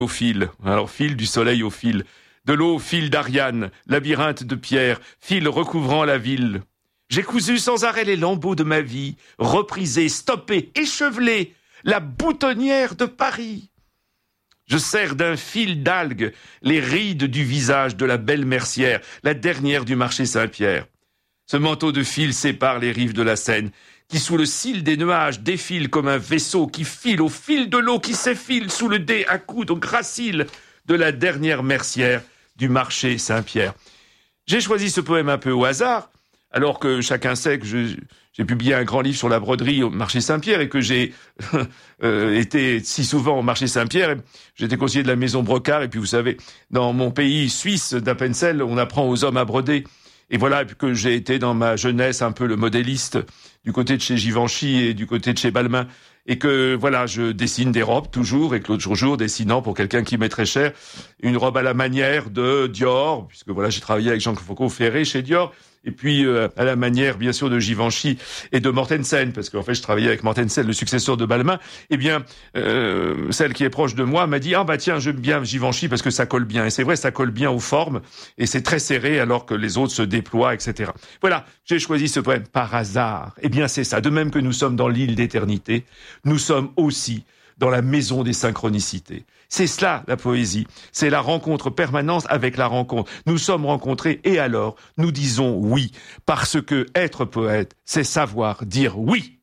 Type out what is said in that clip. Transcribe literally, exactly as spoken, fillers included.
au fil, alors fil du soleil au fil, de l'eau fil d'Ariane, labyrinthe de pierre, fil recouvrant la ville. J'ai cousu sans arrêt les lambeaux de ma vie, reprisé, stoppé, échevelé, la boutonnière de Paris. Je serre d'un fil d'algues les rides du visage de la belle mercière, la dernière du marché Saint-Pierre. Ce manteau de fil sépare les rives de la Seine, qui sous le cil des nuages défile comme un vaisseau qui file au fil de l'eau qui s'effile sous le dé à coude au gracile de la dernière mercière du marché Saint-Pierre. J'ai choisi ce poème un peu au hasard, alors que chacun sait que je, j'ai publié un grand livre sur la broderie au marché Saint-Pierre et que j'ai euh, été si souvent au marché Saint-Pierre. J'étais conseiller de la maison Brocard et puis vous savez, dans mon pays suisse d'Appenzell, on apprend aux hommes à broder. Et voilà que j'ai été dans ma jeunesse un peu le modéliste du côté de chez Givenchy et du côté de chez Balmain. Et que voilà, je dessine des robes toujours, et que l'autre jour, dessinant pour quelqu'un qui m'est très cher, une robe à la manière de Dior, puisque voilà, j'ai travaillé avec Jean-Claude Ferré chez Dior, et puis euh, à la manière bien sûr de Givenchy et de Mortensen, parce qu'en fait je travaillais avec Mortensen, le successeur de Balmain. Eh bien, euh, celle qui est proche de moi m'a dit ah bah tiens, j'aime bien Givenchy parce que ça colle bien. Et c'est vrai, ça colle bien aux formes et c'est très serré alors que les autres se déploient, et cetera. Voilà, j'ai choisi ce poème par hasard. Eh bien c'est ça. De même que nous sommes dans l'île d'éternité, nous sommes aussi dans la maison des synchronicités. C'est cela, la poésie. C'est la rencontre permanente avec la rencontre. Nous sommes rencontrés et alors, nous disons oui. Parce que être poète, c'est savoir dire oui.